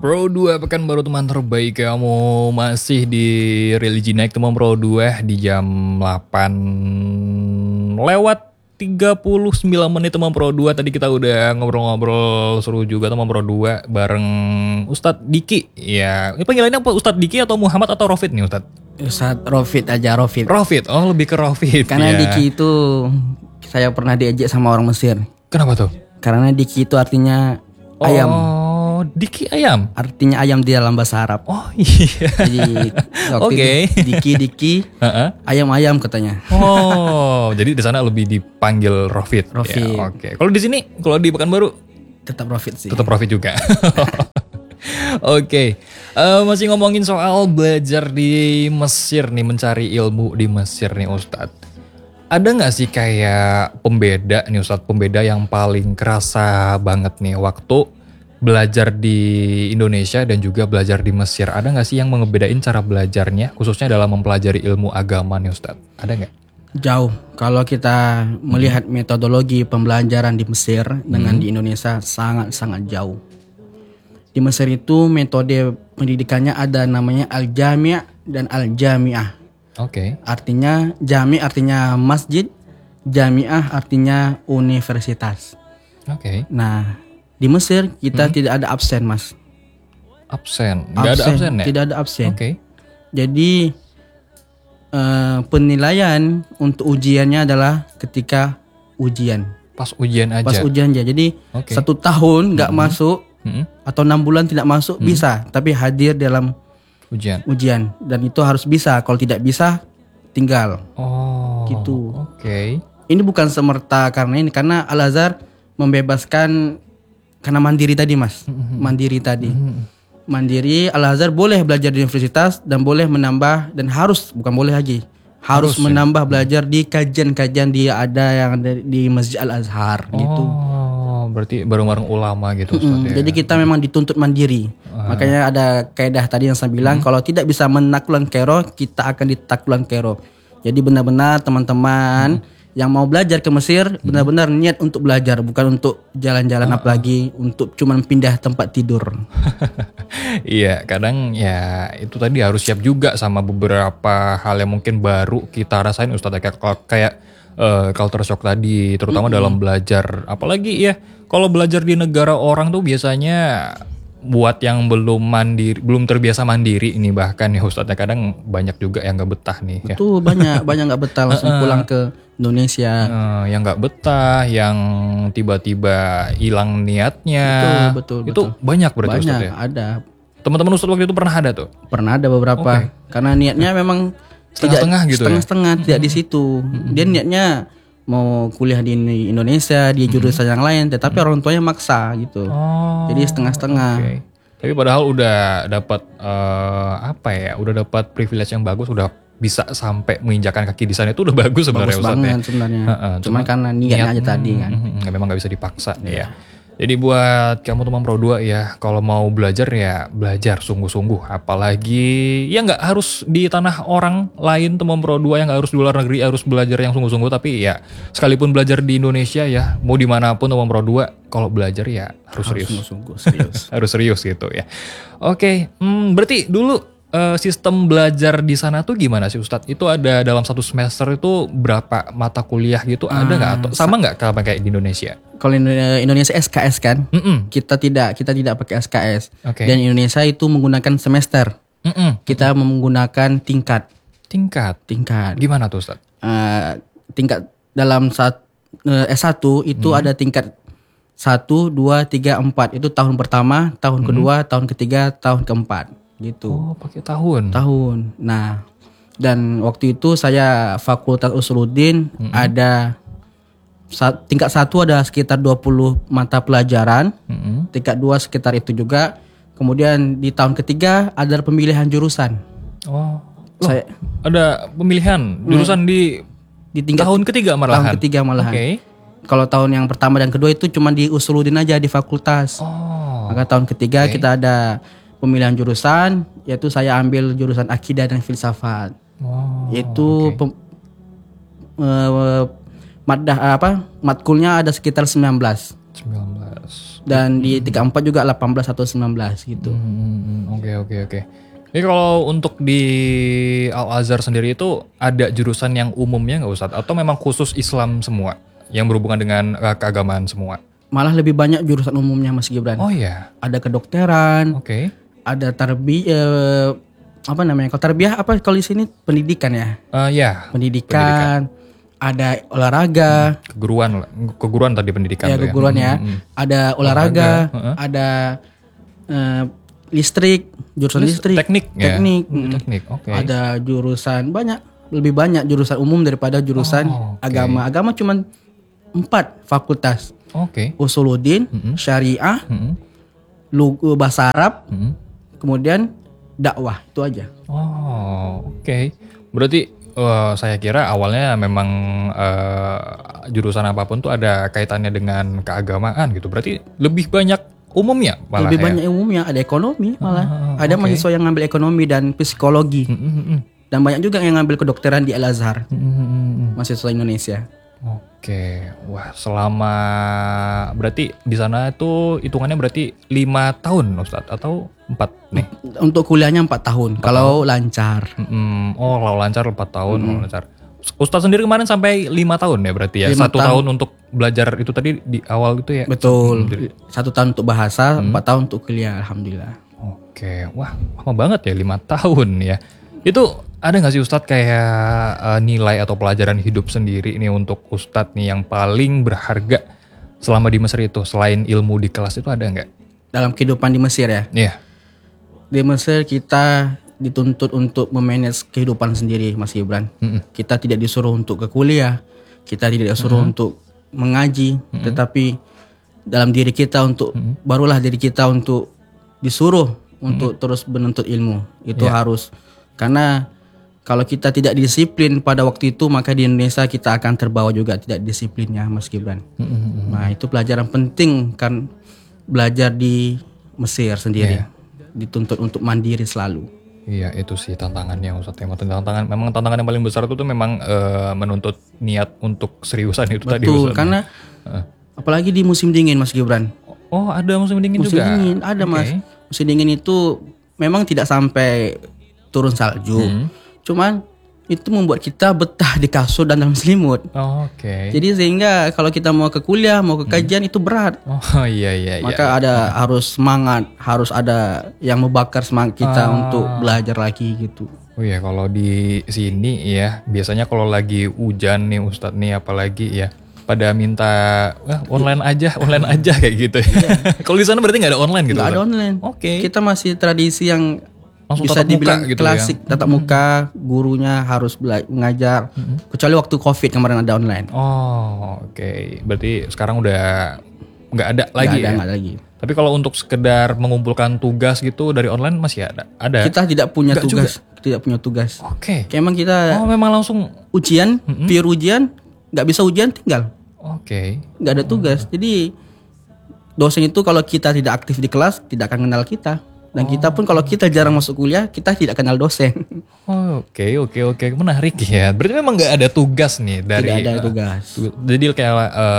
Pro 2 pekan baru teman terbaik kamu masih di Religi Naik teman Pro 2 di jam 8 lewat 39 menit teman Pro 2. Tadi kita udah ngobrol-ngobrol seru juga teman Pro 2 bareng Ustadz Diki. Ya, ini panggilannya apa, Ustadz Diki atau Muhammad atau Rofid nih Ustadz? Ustadz Rofid aja, Rofid. Rofid, oh lebih ke Rofid. Karena ya. Diki itu saya pernah diejek sama orang Mesir. Kenapa tuh? Karena Diki itu artinya ayam. Oh, Diki ayam? Artinya ayam di dalam bahasa Arab. Oh iya. Jadi waktu itu Diki ayam-ayam katanya. Oh, jadi di sana lebih dipanggil Rofid. Rofid. Ya, oke. Kalau di sini, kalau di Pekanbaru Tetap Rofid sih. tetap Rofid juga. Oke. Masih ngomongin soal belajar di Mesir nih, mencari ilmu di Mesir nih Ustadz. Ada nggak sih kayak pembeda nih Ustadz, pembeda yang paling kerasa banget nih waktu belajar di Indonesia dan juga belajar di Mesir? Ada nggak sih yang mengebedain cara belajarnya, khususnya dalam mempelajari ilmu agama nih Ustadz? Ada nggak? Jauh. Kalau kita melihat metodologi pembelajaran di Mesir dengan di Indonesia sangat-sangat jauh. Di Mesir itu metode pendidikannya ada namanya Al-Jami' dan Al-Jami'ah. Oke. Artinya Jami artinya masjid, Jami'ah artinya universitas. Oke. Nah, di Mesir kita tidak ada absen, Mas. Absen. Nggak ada absen ya? Tidak ada absen. Oke. Jadi penilaian untuk ujiannya adalah ketika ujian. Pas ujian aja. Pas ujian aja. Jadi Oke. 1 tahun nggak masuk atau 6 bulan tidak masuk bisa, tapi hadir dalam Ujian. dan itu harus bisa. Kalau tidak bisa tinggal. Oh. Gitu. Oke. Ini bukan semerta karena Al-Azhar membebaskan karena mandiri tadi, Mas. Mandiri tadi. Mandiri, Al-Azhar boleh belajar di universitas dan boleh menambah dan bukan boleh lagi. Harus menambah belajar di kajian-kajian dia ada yang di Masjid Al-Azhar gitu. Oh, berarti bareng-bareng ulama gitu Ustaz ya. Jadi kita memang dituntut mandiri. Makanya ada kaidah tadi yang saya bilang, kalau tidak bisa menaklukkan Kairo, kita akan ditaklukkan Kairo. Jadi benar-benar teman-teman yang mau belajar ke Mesir benar-benar niat untuk belajar, bukan untuk jalan-jalan apalagi untuk cuman pindah tempat tidur. Iya, kadang ya itu tadi harus siap juga sama beberapa hal yang mungkin baru kita rasain Ustaz, kayak culture shock tadi, terutama dalam belajar. Apalagi ya kalau belajar di negara orang tuh biasanya buat yang belum terbiasa mandiri ini, bahkan ya Ustaz, kadang banyak juga yang gak betah nih ya. Betul, banyak gak betah langsung pulang ke Indonesia. Yang gak betah, yang tiba-tiba hilang niatnya. Betul. Itu banyak berarti Ustaz ya? Ada. Teman-teman Ustaz waktu itu pernah ada tuh? Pernah ada beberapa. Karena niatnya memang Setengah-setengah gitu ya? Setengah-setengah, tidak di situ. Dia niatnya mau kuliah di Indonesia, di jurusan yang lain, tetapi orang tuanya maksa gitu. Jadi setengah-setengah. Okay. Tapi padahal udah dapat udah dapat privilege yang bagus, udah bisa sampai menginjakan kaki di sana, itu udah bagus sebenarnya Bagus Ustaz banget ya. sebenarnya. Cuman karena niatnya aja tadi kan. Memang gak bisa dipaksa ya. Jadi buat kamu teman Pro 2 ya, kalau mau belajar ya belajar sungguh-sungguh. Apalagi ya nggak harus di tanah orang lain teman Pro 2, yang nggak harus di luar negeri harus belajar yang sungguh-sungguh. Tapi ya sekalipun belajar di Indonesia ya, mau dimanapun teman Pro 2, kalau belajar ya harus serius. Sungguh-sungguh serius. Harus serius gitu ya. Oke, berarti dulu sistem belajar di sana tuh gimana sih Ustadz? Itu ada dalam 1 semester itu berapa mata kuliah gitu, ada nggak? Atau sama nggak kayak di Indonesia? Kalau Indonesia SKS kan, kita tidak pakai SKS. Okay. Dan Indonesia itu menggunakan semester. Kita menggunakan tingkat. Gimana tuh Ustadz? Tingkat dalam S1 itu ada tingkat 1, 2, 3, 4. Itu tahun pertama, tahun kedua, tahun ketiga, tahun keempat. Gitu. Oh, pakai tahun. Nah, dan waktu itu saya Fakultas Usuluddin ada tingkat 1 ada sekitar 20 mata pelajaran. Tingkat 2 sekitar itu juga. Kemudian di tahun ketiga ada pemilihan jurusan. Oh. Saya ada pemilihan jurusan di tingkat tahun ketiga malahan. Okay. Kalau tahun yang pertama dan kedua itu cuma di Usuluddin aja di fakultas. Maka tahun ketiga kita ada pemilihan jurusan, yaitu saya ambil jurusan akidah dan filsafat. Yaitu matkulnya ada sekitar 19. Dan di 34 juga 18 atau 19 gitu. Oke. Jadi kalau untuk di Al-Azhar sendiri itu ada jurusan yang umumnya nggak Ustadz? Atau memang khusus Islam semua yang berhubungan dengan keagamaan semua? Malah lebih banyak jurusan umumnya Mas Gibran. Oh iya. Ada kedokteran, Oke. ada tarbiyah, apa namanya? Kalau tarbiyah apa kalau di sini pendidikan ya? Ya. Pendidikan. Ada olahraga. Keguruan tadi pendidikan. Ya tuh keguruan ya. Ada olahraga, ada listrik, jurusan listrik, teknik. teknik. Teknik. Oke. Ada jurusan lebih banyak jurusan umum daripada jurusan agama. Agama cuma 4 fakultas. Oke. Usuluddin, syariah, bahasa Arab, kemudian dakwah, itu aja. Oh, oke. Berarti saya kira awalnya memang jurusan apapun tuh ada kaitannya dengan keagamaan gitu. Berarti lebih banyak umumnya malah Lebih ya? banyak umumnya, ada ekonomi malah. Ada mahasiswa yang ngambil ekonomi dan psikologi. Dan banyak juga yang ngambil kedokteran di Al-Azhar. Mahasiswa Indonesia. Oke. Wah, selama berarti di sana itu hitungannya berarti 5 tahun Ustadz atau 4 nih? Untuk kuliahnya 4 tahun kalau lancar. Kalau lancar 4 tahun, kalau lancar. Ustadz sendiri kemarin sampai 5 tahun ya berarti ya? 5 1 tahun untuk belajar itu tadi di awal itu ya? Betul. 1 tahun untuk bahasa, 4 tahun untuk kuliah, alhamdulillah. Oke, wah lama banget ya 5 tahun ya. Itu ada nggak sih Ustadz kayak nilai atau pelajaran hidup sendiri nih untuk Ustadz nih yang paling berharga selama di Mesir itu selain ilmu di kelas itu ada nggak? Dalam kehidupan di Mesir ya? Iya. Di Mesir kita dituntut untuk memanage kehidupan sendiri Mas Gibran. Kita tidak disuruh untuk ke kuliah, kita tidak disuruh untuk mengaji, tetapi dalam diri kita barulah diri kita untuk disuruh untuk terus menuntut ilmu. Itu harus, karena kalau kita tidak disiplin pada waktu itu, maka di Indonesia kita akan terbawa juga tidak disiplinnya Mas Gibran. Nah itu pelajaran penting kan, belajar di Mesir sendiri. Dituntut untuk mandiri selalu. Iya itu sih tantangannya Ustadz. Memang tantangan yang paling besar itu tuh memang menuntut niat untuk seriusan itu tadi Ustadz. Betul, karena apalagi di musim dingin Mas Gibran. Oh ada musim dingin juga? Musim dingin ada Mas. Musim dingin itu memang tidak sampai turun salju. Cuman itu membuat kita betah di kasur dan dalam selimut. Oke. Jadi sehingga kalau kita mau ke kuliah, mau ke kajian itu berat. Oh iya. Maka harus semangat, harus ada yang membakar semangat kita untuk belajar lagi gitu. Oh iya, kalau di sini ya biasanya kalau lagi hujan nih Ustadz nih apalagi ya pada minta online aja kayak gitu. Kalau di sana berarti nggak ada online gitu? Nggak ada online. Oke. Kita masih tradisi yang langsung bisa tatap dibilang muka gitu klasik, tatap muka, gurunya harus mengajar. Kecuali waktu COVID kemarin ada online. Oh oke. Berarti sekarang udah nggak ada lagi ya? Nggak ada lagi. Tapi kalau untuk sekedar mengumpulkan tugas gitu dari online masih ada? Ada? Kita tidak punya Nggak tugas. juga? Tidak punya tugas. Oke. Kayak emang kita memang langsung ujian, pure ujian, nggak bisa ujian tinggal. Oke. Nggak ada tugas. Jadi dosen itu kalau kita tidak aktif di kelas tidak akan kenal kita. Dan kita pun kalau kita jarang masuk kuliah, kita tidak kenal dosen. Oke, menarik ya. Berarti memang nggak ada tugas nih dari. Tidak ada tugas. Jadi kayak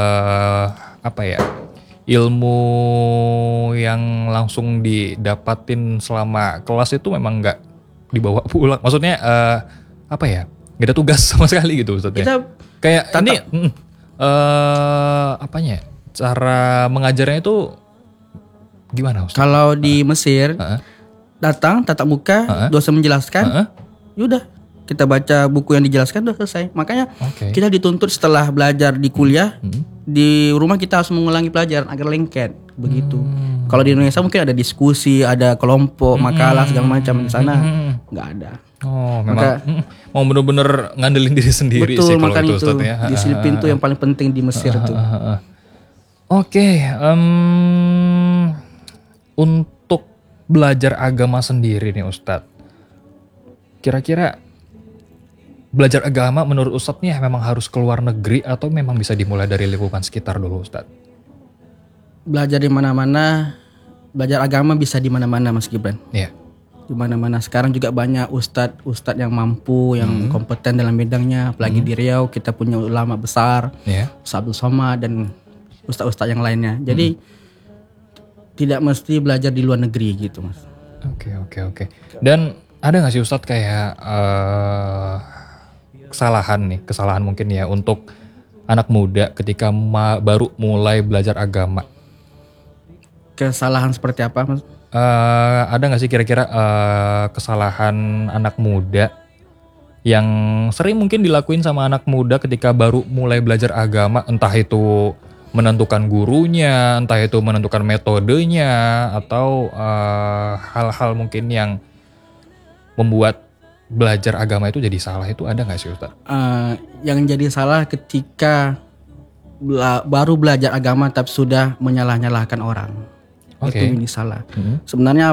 apa ya? Ilmu yang langsung didapatin selama kelas itu memang nggak dibawa pulang. Maksudnya apa ya? Nggak ada tugas sama sekali gitu Ustaz. Kita kayak ini apanya? Cara mengajarnya itu gimana Ustaz? Kalau di Mesir datang tatap muka, dosen menjelaskan, yaudah kita baca buku yang dijelaskan udah selesai. Makanya kita dituntut setelah belajar di kuliah, di rumah kita harus mengulangi pelajaran agar lengket begitu. Kalau di Indonesia mungkin ada diskusi, ada kelompok, makalah segala macam. Di sana nggak ada. Oh, memang mau bener-bener ngandelin diri sendiri. Betul, sih kalau makanya itu Ustaz ya. Disiplin tuh yang paling penting di Mesir tuh. Oke, untuk belajar agama sendiri nih Ustadz, kira-kira belajar agama menurut Ustadz nih memang harus keluar negeri atau memang bisa dimulai dari lingkungan sekitar dulu Ustadz? Belajar di mana-mana, belajar agama bisa di mana-mana Mas Gibran. Iya. Di mana-mana sekarang juga banyak ustadz yang mampu, yang kompeten dalam bidangnya. Apalagi di Riau kita punya ulama besar, Ustadz Abdul Somad dan ustadz-ustadz yang lainnya. Jadi tidak mesti belajar di luar negeri gitu Mas. Oke. Dan ada nggak sih Ustadz kayak kesalahan mungkin ya untuk anak muda ketika baru mulai belajar agama? Kesalahan seperti apa Mas? Ada nggak sih kira-kira kesalahan anak muda yang sering mungkin dilakuin sama anak muda ketika baru mulai belajar agama, entah itu menentukan gurunya, entah itu menentukan metodenya, atau hal-hal mungkin yang membuat belajar agama itu jadi salah, itu ada nggak sih Ustaz? Yang jadi salah ketika baru belajar agama tapi sudah menyalah-nyalahkan orang. Oke. Itu ini salah. Sebenarnya